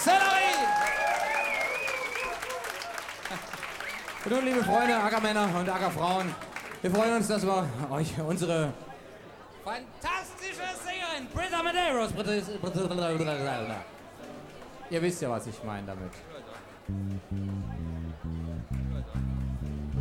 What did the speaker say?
Sellerie! Und nun, liebe Freunde, Ackermänner und Ackerfrauen, wir freuen uns, dass wir euch unsere fantastische Sängerin Britta Medeiros, ihr wisst ja, was ich meine damit.